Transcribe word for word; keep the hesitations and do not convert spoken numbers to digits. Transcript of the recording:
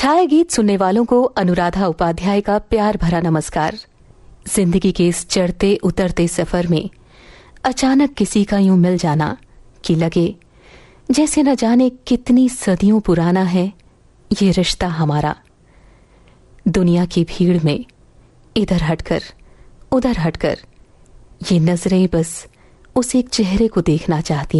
छाया गीत सुनने वालों को अनुराधा उपाध्याय का प्यार भरा नमस्कार। जिंदगी के इस चढ़ते उतरते सफर में अचानक किसी का यूं मिल जाना कि लगे जैसे न जाने कितनी सदियों पुराना है ये रिश्ता हमारा। दुनिया की भीड़ में इधर हटकर उधर हटकर ये नजरें बस उस एक चेहरे को देखना चाहती